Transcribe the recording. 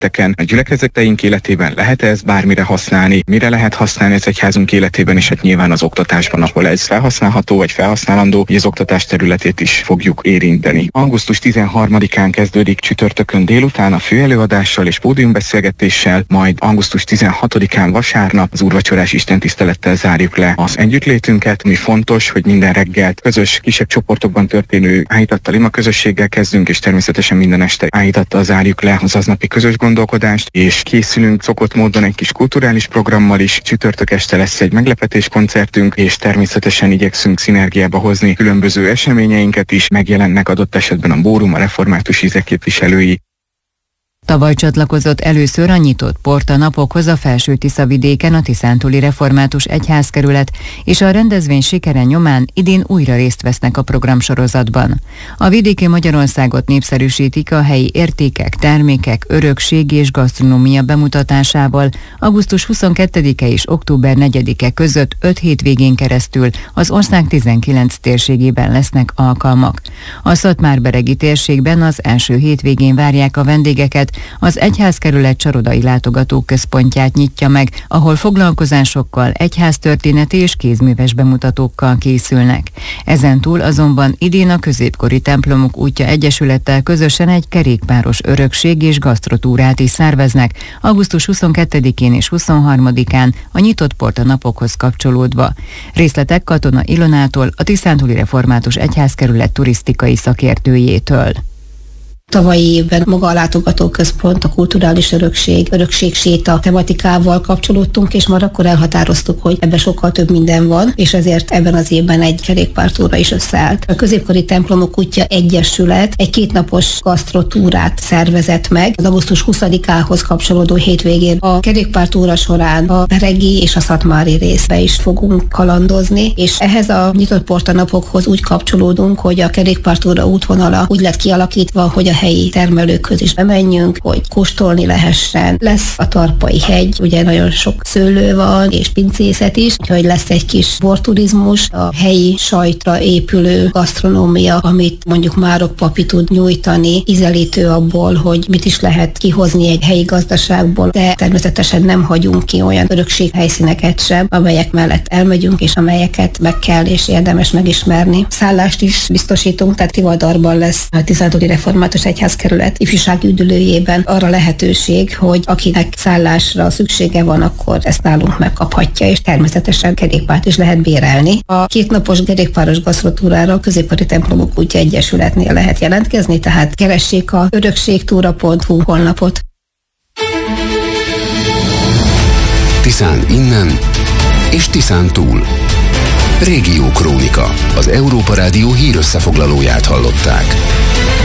területeken, a gyülekezeteink életében lehet ezt bármire használni, mire lehet használni az egyházunk életében, és hát nyilván az oktatásban, ahol ez felhasználható vagy felhasználandó, hogy az oktatás területét is fogjuk érinteni. Augusztus 13-án kezdődik csütörtökön délután a főelőadással és pódiumbeszélgetéssel, majd augusztus 16-án vasárnap az úrvacsorás istentisztelettel zárjuk le az együttlétünket. Mi fontos, hogy minden reggelt közös, kisebb csoportokban történő áhítattal, ima közösséggel kezdünk, és természetesen minden este áhítattal zárjuk le az aznapi közös gondolkodást, és készülünk szokott módon egy kis kulturális programmal is. Csütörtök este lesz egy meglepetés koncertünk, és természetesen igyekszünk szinergiába hozni különböző eseményeinket is. Megjelennek adott esetben a Bórum, a református ízek képviselői. Tavaly csatlakozott először a nyitott porta napokhoz a Felső-Tiszavidéken a Tiszántúli Református Egyházkerület, és a rendezvény sikere nyomán idén újra részt vesznek a programsorozatban. A vidéki Magyarországot népszerűsítik a helyi értékek, termékek, örökség és gasztronómia bemutatásával augusztus 22-e és október 4-e között 5 hétvégén keresztül az ország 19 térségében lesznek alkalmak. A szatmárberegi térségben az első hétvégén várják a vendégeket, az egyházkerület csarodai látogatóközpontját nyitja meg, ahol foglalkozásokkal, egyháztörténeti és kézműves bemutatókkal készülnek. Ezentúl azonban idén a Középkori Templomok Útja Egyesülettel közösen egy kerékpáros örökség és gasztrotúrát is szerveznek augusztus 22-én és 23-án a nyitott porta napokhoz kapcsolódva. Részletek Katona Ilonától, a Tiszántúli Református Egyházkerület turisztikai szakértőjétől. Tavalyi évben maga a látogatóközpont, a kulturális örökségséta tematikával kapcsolódtunk, és már akkor elhatároztuk, hogy ebben sokkal több minden van, és ezért ebben az évben egy kerékpártúra is összeállt. A Középkori Templomok Útja Egyesület egy 2 napos gasztrotúrát szervezett meg az augusztus 20-ához kapcsolódó hétvégén. A kerékpártúra során a beregi és a szatmári részbe is fogunk kalandozni, és ehhez a nyitott porta napokhoz úgy kapcsolódunk, hogy a kerékpártúra útvonala úgy lett kialakítva, hogy a helyi termelőkhöz is bemenjünk, hogy kóstolni lehessen. Lesz a Tarpai hegy, ugye nagyon sok szőlő van, és pincészet is, úgyhogy lesz egy kis borturizmus, a helyi sajtra épülő gasztronómia, amit mondjuk Márok papi tud nyújtani, ízelítő abból, hogy mit is lehet kihozni egy helyi gazdaságból, de természetesen nem hagyunk ki olyan örökséghelyszíneket sem, amelyek mellett elmegyünk, és amelyeket meg kell és érdemes megismerni. Szállást is biztosítunk, tehát Tivadarban lesz a Tiszántúli Református Egyházkerület ifjúsági üdülőjében arra lehetőség, hogy akinek szállásra szüksége van, akkor ezt nálunk megkaphatja, és természetesen kerékpárt is lehet bérelni. A 2 napos kerékpáros gasztrotúrára a Középkori Templomok Útja Egyesületnél lehet jelentkezni, tehát keressék a örökségtúra.hu honlapot. Tiszán innen és Tiszán túl. Régió Krónika. Az Európa Rádió hírösszefoglalóját hallották.